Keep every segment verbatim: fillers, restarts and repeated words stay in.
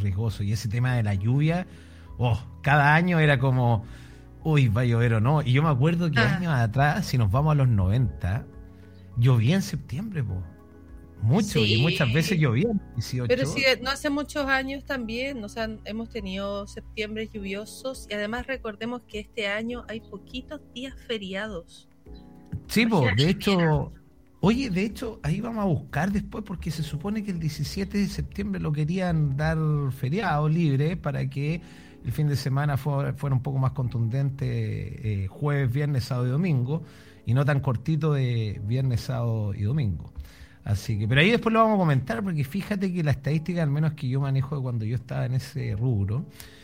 riesgoso. Y ese tema de la lluvia, oh, cada año era como, uy, va a llover o no. Y yo me acuerdo que Ah, años atrás, si nos vamos a los noventa, llovía en septiembre, po. Mucho, y muchas veces sí, llovía en pero sí, dieciocho. no hace muchos años también, o sea, hemos tenido septiembre lluviosos y además recordemos que este año hay poquitos días feriados. Sí, po, de Imagínate. hecho, oye, de hecho, ahí vamos a buscar después porque se supone que el diecisiete de septiembre lo querían dar feriado libre para que el fin de semana fuera, fuera un poco más contundente, eh, jueves, viernes, sábado y domingo, y no tan cortito de viernes, sábado y domingo. Así que, pero ahí después lo vamos a comentar porque fíjate que la estadística, al menos que yo manejo de cuando yo estaba en ese rubro,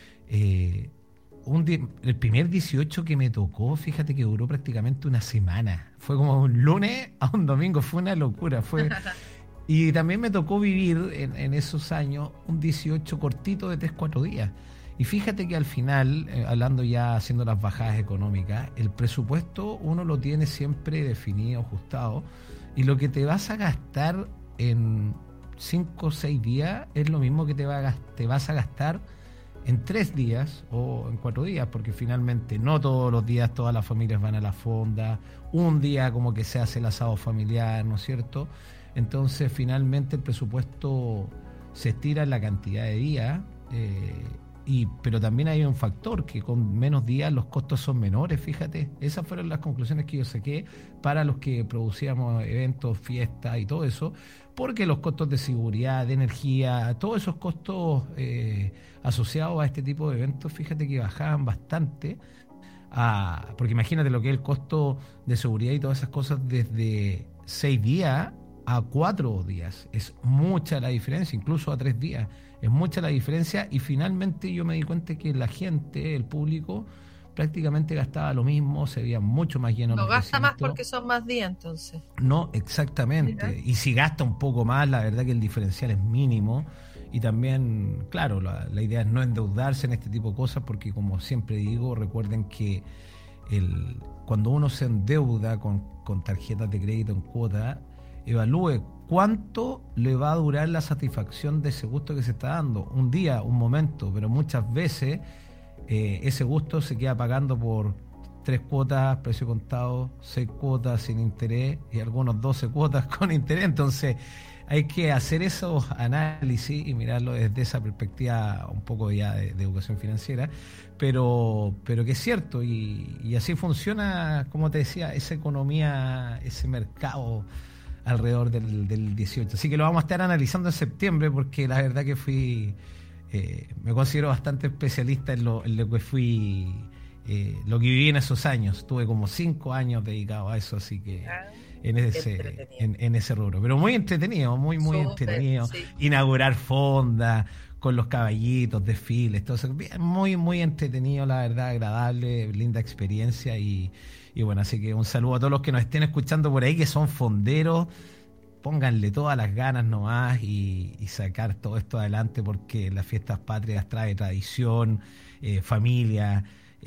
eh, un di- el primer dieciocho que me tocó, fíjate que duró prácticamente una semana. Fue como un lunes a un domingo, fue una locura. Fue... Y también me tocó vivir en, en esos años un dieciocho cortito de tres cuatro días. Y fíjate que al final, eh, hablando ya, haciendo las bajadas económicas, el presupuesto uno lo tiene siempre definido, ajustado, y lo que te vas a gastar en cinco o seis días es lo mismo que te, va a gas- te vas a gastar en tres días o en cuatro días, porque finalmente no todos los días todas las familias van a la fonda, un día como que se hace el asado familiar, ¿no es cierto? Entonces finalmente el presupuesto se estira en la cantidad de días, eh, y, pero también hay un factor que con menos días los costos son menores, fíjate, esas fueron las conclusiones que yo saqué para los que producíamos eventos, fiestas y todo eso, porque los costos de seguridad, de energía, todos esos costos eh, asociados a este tipo de eventos, fíjate que bajaban bastante. A, porque imagínate lo que es el costo de seguridad y todas esas cosas desde seis días a cuatro días. Es mucha la diferencia, incluso a tres días. Es mucha la diferencia y finalmente yo me di cuenta que la gente, el público, prácticamente gastaba lo mismo, se veían mucho más llenos No los gasta más recintos. porque son más días entonces. No, Mira. exactamente. Y si gasta un poco más, la verdad que el diferencial es mínimo. Y también, claro, la, la idea es no endeudarse en este tipo de cosas, porque como siempre digo, recuerden que el, cuando uno se endeuda con, con tarjetas de crédito en cuota, evalúe cuánto le va a durar la satisfacción de ese gusto que se está dando. Un día, un momento, pero muchas veces eh, ese gusto se queda pagando por tres cuotas, precio contado, seis cuotas sin interés y algunos doce cuotas con interés. Entonces hay que hacer esos análisis y mirarlo desde esa perspectiva un poco ya de, de educación financiera, pero, pero que es cierto y, y así funciona, como te decía, esa economía, ese mercado alrededor del, del dieciocho. Así que lo vamos a estar analizando en septiembre porque la verdad que fui, eh, me considero bastante especialista en lo, en lo que fui, eh, lo que viví en esos años. Tuve como cinco años dedicados a eso, así que Ah, en qué ese, entretenido. en, en ese rubro. Pero muy entretenido, muy, muy Súper, entretenido. sí. Inaugurar fondas con los caballitos, desfiles, todo eso. Bien, muy, muy entretenido, la verdad, agradable, linda experiencia y, y bueno, así que un saludo a todos los que nos estén escuchando por ahí, que son fonderos. Pónganle todas las ganas nomás y, y sacar todo esto adelante porque las fiestas patrias trae tradición, eh, familia,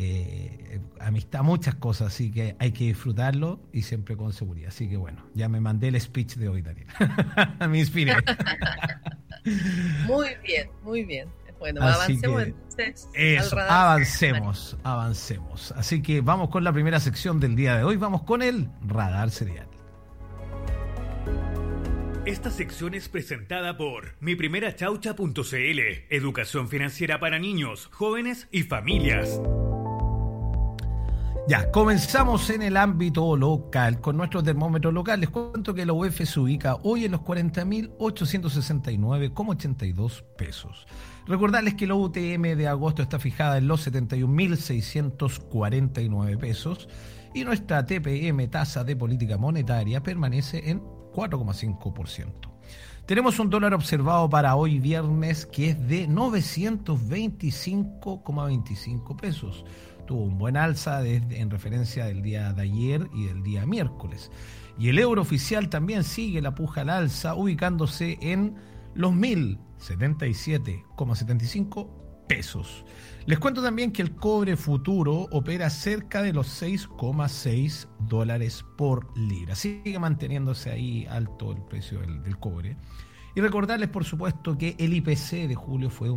eh, amistad, muchas cosas, así que hay que disfrutarlo y siempre con seguridad. Así que bueno, ya me mandé el speech de hoy, Daniel. Me inspiré. Muy bien, muy bien. Bueno, Así avancemos que entonces al eso, radar. avancemos, avancemos. Así que vamos con la primera sección del día de hoy, vamos con el radar serial. Esta sección es presentada por mi primera chaucha punto c l, educación financiera para niños, jóvenes y familias. Ya, comenzamos en el ámbito local con nuestro termómetro local. Les cuento que la U E F se ubica hoy en los cuarenta mil ochocientos sesenta y nueve coma ochenta y dos pesos. Recordarles que la U T M de agosto está fijada en los setenta y un mil seiscientos cuarenta y nueve pesos y nuestra T P M, tasa de política monetaria, permanece en cuatro coma cinco por ciento. Tenemos un dólar observado para hoy viernes que es de novecientos veinticinco coma veinticinco pesos. Tuvo un buen alza desde, en referencia del día de ayer y del día miércoles. Y el euro oficial también sigue la puja al alza, ubicándose en los mil setenta y siete coma setenta y cinco pesos. Les cuento también que el cobre futuro opera cerca de los seis coma seis dólares por libra. Sigue manteniéndose ahí alto el precio del, del cobre. Y recordarles, por supuesto, que el I P C de julio fue